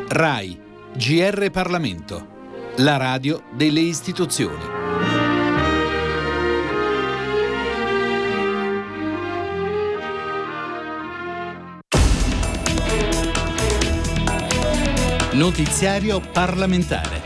RAI, GR Parlamento, la radio delle istituzioni. Notiziario parlamentare.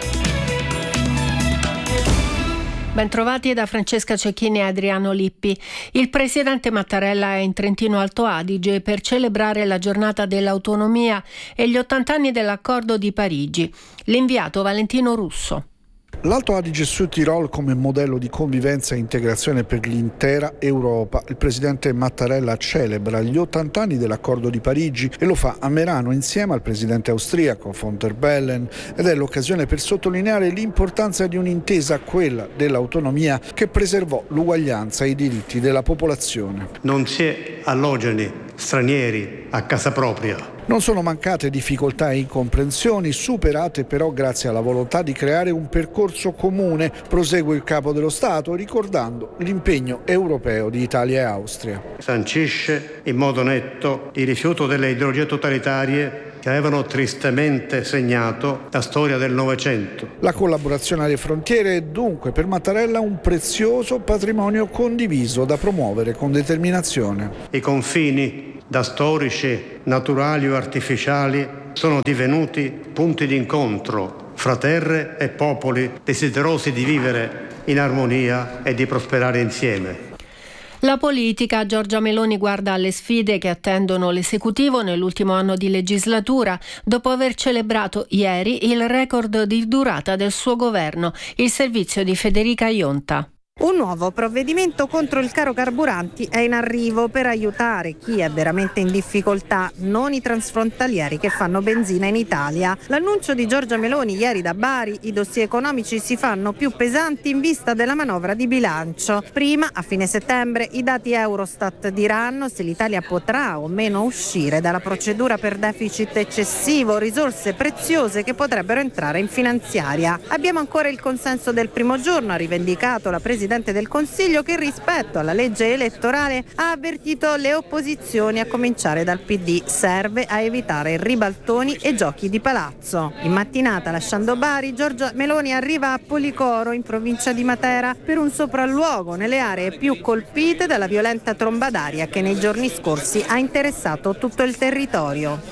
Bentrovati da Francesca Cecchini e Adriano Lippi. Il presidente Mattarella è in Trentino Alto Adige per celebrare la giornata dell'autonomia e gli 80 anni dell'Accordo di Parigi. L'inviato Valentino Russo. L'Alto Adige Sud Tirol come modello di convivenza e integrazione per l'intera Europa. Il presidente Mattarella celebra gli 80 anni dell'Accordo di Parigi e lo fa a Merano insieme al presidente austriaco von der Bellen, ed è l'occasione per sottolineare l'importanza di un'intesa, quella dell'autonomia, che preservò l'uguaglianza e i diritti della popolazione. Non si è allogeni stranieri a casa propria. Non sono mancate difficoltà e incomprensioni, superate però grazie alla volontà di creare un percorso comune, prosegue il capo dello Stato, ricordando l'impegno europeo di Italia e Austria. Sancisce in modo netto il rifiuto delle ideologie totalitarie che avevano tristemente segnato la storia del Novecento. La collaborazione alle frontiere è dunque per Mattarella un prezioso patrimonio condiviso da promuovere con determinazione. I confini, da storici, naturali o artificiali, sono divenuti punti di incontro fra terre e popoli desiderosi di vivere in armonia e di prosperare insieme. La politica. Giorgia Meloni guarda alle sfide che attendono l'esecutivo nell'ultimo anno di legislatura, dopo aver celebrato ieri il record di durata del suo governo. Il servizio di Federica Ionta. Un nuovo provvedimento contro il caro carburanti è in arrivo per aiutare chi è veramente in difficoltà, non i transfrontalieri che fanno benzina in Italia. L'annuncio di Giorgia Meloni ieri da Bari: i dossier economici si fanno più pesanti in vista della manovra di bilancio. Prima, a fine settembre, i dati Eurostat diranno se l'Italia potrà o meno uscire dalla procedura per deficit eccessivo, risorse preziose che potrebbero entrare in finanziaria. Abbiamo ancora il consenso del primo giorno, ha rivendicato la Presidente del Consiglio, che rispetto alla legge elettorale ha avvertito le opposizioni, a cominciare dal PD. Serve a evitare ribaltoni e giochi di palazzo. In mattinata, lasciando Bari, Giorgia Meloni arriva a Policoro, in provincia di Matera, per un sopralluogo nelle aree più colpite dalla violenta tromba d'aria che nei giorni scorsi ha interessato tutto il territorio.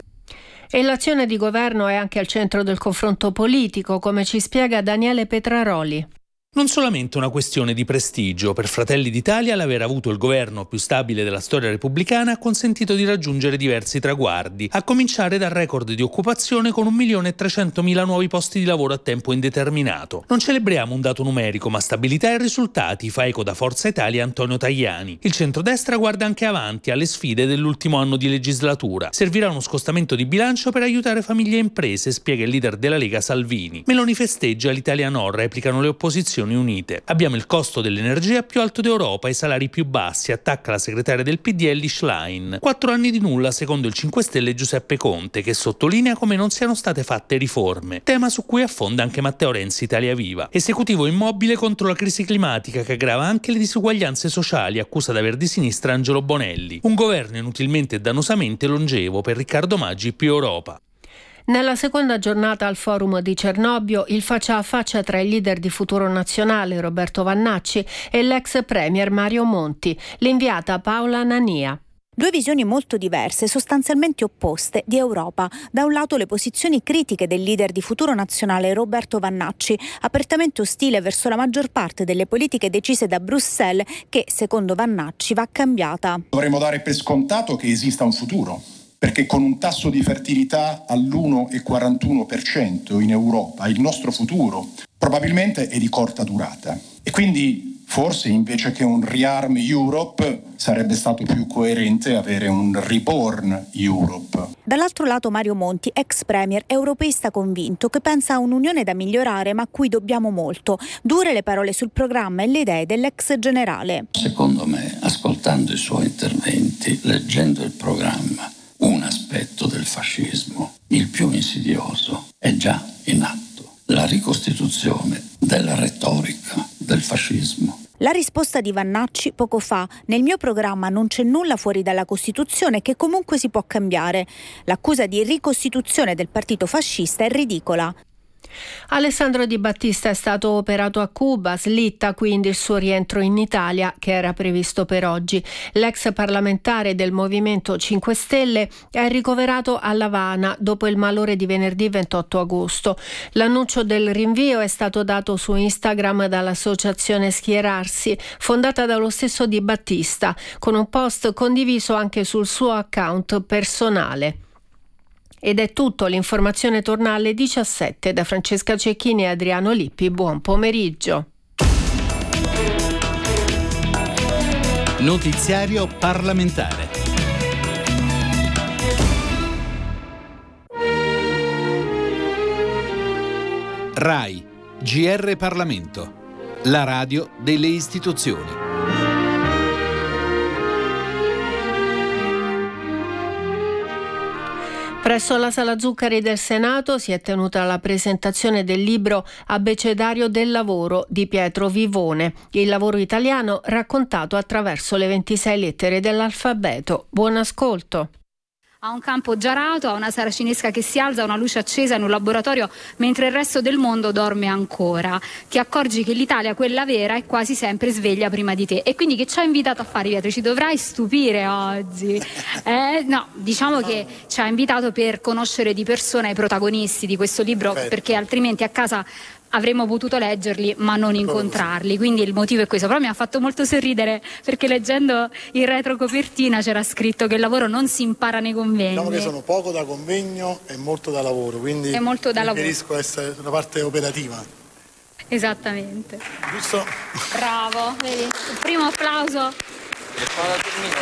E l'azione di governo è anche al centro del confronto politico, come ci spiega Daniele Petraroli. Non solamente una questione di prestigio. Per Fratelli d'Italia l'aver avuto il governo più stabile della storia repubblicana ha consentito di raggiungere diversi traguardi, a cominciare dal record di occupazione con 1.300.000 nuovi posti di lavoro a tempo indeterminato. Non celebriamo un dato numerico, ma stabilità e risultati, fa eco da Forza Italia Antonio Tajani. Il centrodestra guarda anche avanti alle sfide dell'ultimo anno di legislatura. Servirà uno scostamento di bilancio per aiutare famiglie e imprese, spiega il leader della Lega Salvini. Meloni festeggia, l'Italia no, replicano le opposizioni unite. Abbiamo il costo dell'energia più alto d'Europa e i salari più bassi, attacca la segretaria del PD Elly Schlein. 4 anni di nulla secondo il 5 Stelle Giuseppe Conte, che sottolinea come non siano state fatte riforme, tema su cui affonda anche Matteo Renzi Italia Viva. Esecutivo immobile contro la crisi climatica che aggrava anche le disuguaglianze sociali, accusa da Verdi Sinistra Angelo Bonelli. Un governo inutilmente e dannosamente longevo per Riccardo Maggi più Europa. Nella seconda giornata al forum di Cernobbio, il faccia a faccia tra il leader di Futuro Nazionale Roberto Vannacci e l'ex premier Mario Monti, l'inviata Paola Nania. Due visioni molto diverse, sostanzialmente opposte, di Europa. Da un lato le posizioni critiche del leader di Futuro Nazionale Roberto Vannacci, apertamente ostile verso la maggior parte delle politiche decise da Bruxelles, che, secondo Vannacci, va cambiata. Dovremmo dare per scontato che esista un futuro, perché con un tasso di fertilità all'1,41% in Europa il nostro futuro probabilmente è di corta durata. E quindi forse invece che un Rearm Europe sarebbe stato più coerente avere un Reborn Europe. Dall'altro lato Mario Monti, ex premier europeista convinto, che pensa a un'unione da migliorare ma a cui dobbiamo molto. Dure le parole sul programma e le idee dell'ex generale. Secondo me, ascoltando i suoi interventi, leggendo il programma, un aspetto del fascismo, il più insidioso, è già in atto. La ricostituzione della retorica del fascismo. La risposta di Vannacci poco fa: nel mio programma non c'è nulla fuori dalla Costituzione che comunque si può cambiare. L'accusa di ricostituzione del partito fascista è ridicola. Alessandro Di Battista è stato operato a Cuba, slitta quindi il suo rientro in Italia che era previsto per oggi. L'ex parlamentare del Movimento 5 Stelle è ricoverato a L'Avana dopo il malore di venerdì 28 agosto. L'annuncio del rinvio è stato dato su Instagram dall'associazione Schierarsi, fondata dallo stesso Di Battista, con un post condiviso anche sul suo account personale. Ed è tutto, l'informazione torna alle 17 da Francesca Cecchini e Adriano Lippi. Buon pomeriggio. Notiziario parlamentare. RAI, GR Parlamento, la radio delle istituzioni. Presso la Sala Zuccari del Senato si è tenuta la presentazione del libro Abbecedario del lavoro di Pietro Vivone, il lavoro italiano raccontato attraverso le 26 lettere dell'alfabeto. Buon ascolto. Ha un campo giarato, ha una saracinesca che si alza, una luce accesa in un laboratorio mentre il resto del mondo dorme ancora. Ti accorgi che l'Italia, quella vera, è quasi sempre sveglia prima di te. E quindi che ci ha invitato a fare, Pietro? Ci dovrai stupire oggi. No, diciamo che ci ha invitato per conoscere di persona i protagonisti di questo libro, perché altrimenti a casa avremmo potuto leggerli ma non incontrarli, quindi il motivo è questo. Però mi ha fatto molto sorridere perché leggendo in retrocopertina c'era scritto che il lavoro non si impara nei convegni. Diciamo che sono poco da convegno e molto da lavoro, quindi preferisco essere una parte operativa. Esattamente. Giusto? Bravo, vedi? Il primo applauso.